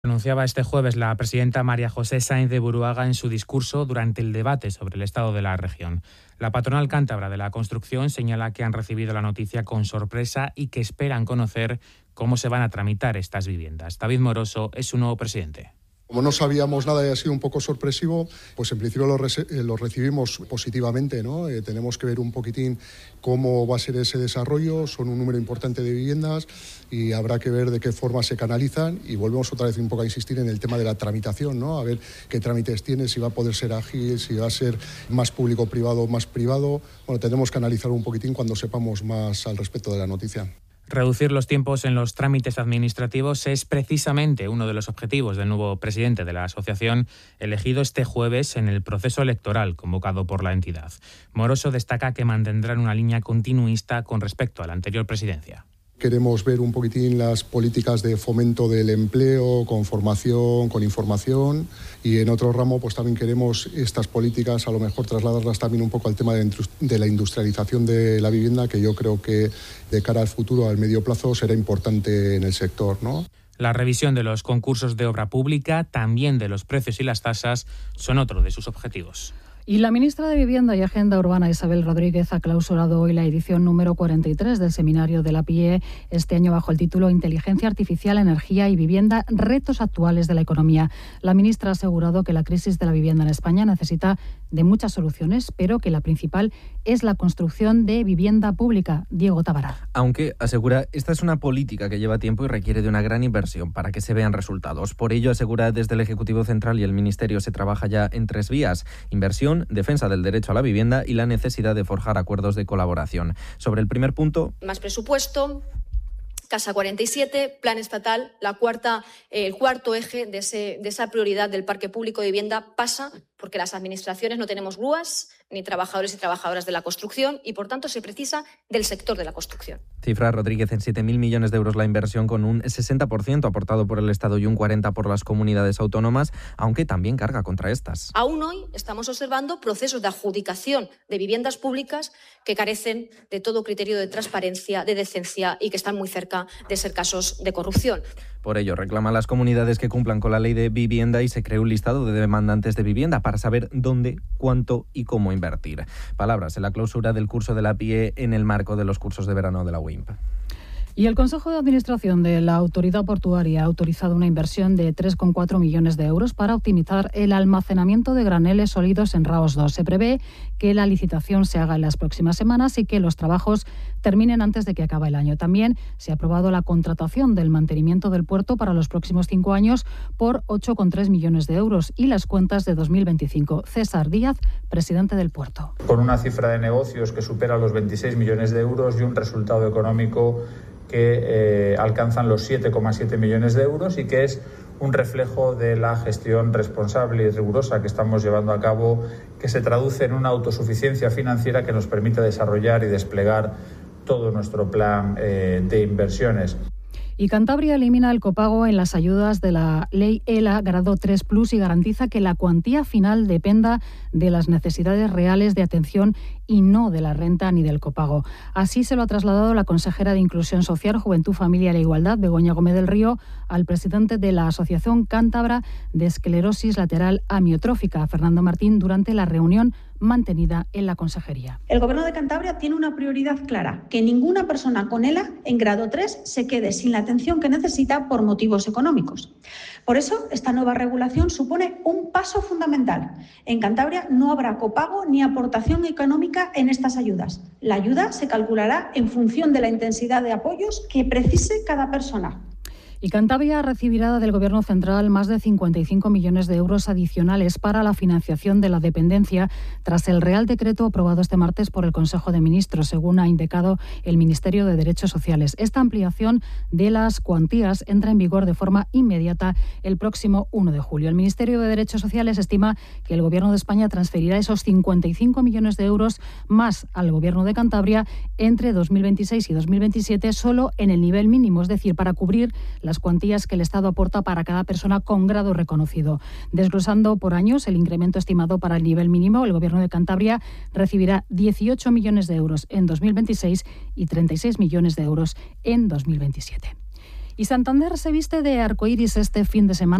Anunciaba este jueves la presidenta María José Sáenz de Buruaga en su discurso durante el debate sobre el estado de la región. La patronal cántabra de la construcción señala que han recibido la noticia con sorpresa y que esperan conocer cómo se van a tramitar estas viviendas. David Moroso es su nuevo presidente. Como no sabíamos nada y ha sido un poco sorpresivo, pues en principio lo recibimos positivamente, ¿no? Tenemos que ver un poquitín cómo va a ser ese desarrollo, son un número importante de viviendas y habrá que ver de qué forma se canalizan y volvemos otra vez un poco a insistir en el tema de la tramitación, ¿no? A ver qué trámites tiene, si va a poder ser ágil, si va a ser más público-privado o más privado. Bueno, tenemos que analizar un poquitín cuando sepamos más al respecto de la noticia. Reducir los tiempos en los trámites administrativos es precisamente uno de los objetivos del nuevo presidente de la asociación, elegido este jueves en el proceso electoral convocado por la entidad. Moroso destaca que mantendrán una línea continuista con respecto a la anterior presidencia. Queremos ver un poquitín las políticas de fomento del empleo, con formación, con información, y en otro ramo pues también queremos estas políticas a lo mejor trasladarlas también un poco al tema de la industrialización de la vivienda, que yo creo que de cara al futuro, al medio plazo, será importante en el sector, ¿no? La revisión de los concursos de obra pública, también de los precios y las tasas, son otro de sus objetivos. Y la ministra de Vivienda y Agenda Urbana, Isabel Rodríguez, ha clausurado hoy la edición número 43 del seminario de la PIE, este año bajo el título Inteligencia Artificial, Energía y Vivienda, retos actuales de la economía. La ministra ha asegurado que la crisis de la vivienda en España necesita de muchas soluciones, pero que la principal es la construcción de vivienda pública. Diego Tabará. Aunque, asegura, esta es una política que lleva tiempo y requiere de una gran inversión para que se vean resultados. Por ello, asegura, desde el Ejecutivo Central y el Ministerio se trabaja ya en 3 vías: inversión, defensa del derecho a la vivienda y la necesidad de forjar acuerdos de colaboración. Sobre el primer punto, más presupuesto, Casa 47, Plan Estatal, el cuarto eje de esa prioridad del parque público de vivienda pasa porque las administraciones no tenemos grúas ni trabajadores y trabajadoras de la construcción y, por tanto, se precisa del sector de la construcción. Cifra Rodríguez en 7.000 millones de euros la inversión, con un 60% aportado por el Estado y un 40% por las comunidades autónomas, aunque también carga contra estas. Aún hoy estamos observando procesos de adjudicación de viviendas públicas que carecen de todo criterio de transparencia, de decencia y que están muy cerca de ser casos de corrupción. Por ello, reclama a las comunidades que cumplan con la ley de vivienda y se cree un listado de demandantes de vivienda para saber dónde, cuánto y cómo invertir. Palabras en la clausura del curso de la PIE en el marco de los cursos de verano de la UIMP. Y el Consejo de Administración de la Autoridad Portuaria ha autorizado una inversión de 3,4 millones de euros para optimizar el almacenamiento de graneles sólidos en Raos 2. Se prevé que la licitación se haga en las próximas semanas y que los trabajos terminen antes de que acabe el año. También se ha aprobado la contratación del mantenimiento del puerto para los próximos 5 años por 8,3 millones de euros y las cuentas de 2025. César Díaz, presidente del puerto. Con una cifra de negocios que supera los 26 millones de euros y un resultado económico que alcanzan los 7,7 millones de euros y que es un reflejo de la gestión responsable y rigurosa que estamos llevando a cabo, que se traduce en una autosuficiencia financiera que nos permite desarrollar y desplegar todo nuestro plan de inversiones. Y Cantabria elimina el copago en las ayudas de la Ley ELA Grado 3 Plus y garantiza que la cuantía final dependa de las necesidades reales de atención y no de la renta ni del copago. Así se lo ha trasladado la consejera de Inclusión Social, Juventud, Familia e Igualdad, Begoña Gómez del Río, al presidente de la Asociación Cántabra de Esclerosis Lateral Amiotrófica, Fernando Martín, durante la reunión mantenida en la consejería. El Gobierno de Cantabria tiene una prioridad clara: que ninguna persona con ELA en grado 3 se quede sin la atención que necesita por motivos económicos. Por eso, esta nueva regulación supone un paso fundamental. En Cantabria no habrá copago ni aportación económica en estas ayudas. La ayuda se calculará en función de la intensidad de apoyos que precise cada persona. Y Cantabria recibirá del Gobierno central más de 55 millones de euros adicionales para la financiación de la dependencia tras el Real Decreto aprobado este martes por el Consejo de Ministros, según ha indicado el Ministerio de Derechos Sociales. Esta ampliación de las cuantías entra en vigor de forma inmediata el próximo 1 de julio. El Ministerio de Derechos Sociales estima que el Gobierno de España transferirá esos 55 millones de euros más al Gobierno de Cantabria entre 2026 y 2027 solo en el nivel mínimo, es decir, para cubrir las cuantías que el Estado aporta para cada persona con grado reconocido. Desglosando por años el incremento estimado para el nivel mínimo, el Gobierno de Cantabria recibirá 18 millones de euros en 2026 y 36 millones de euros en 2027. Y Santander se viste de arcoíris este fin de semana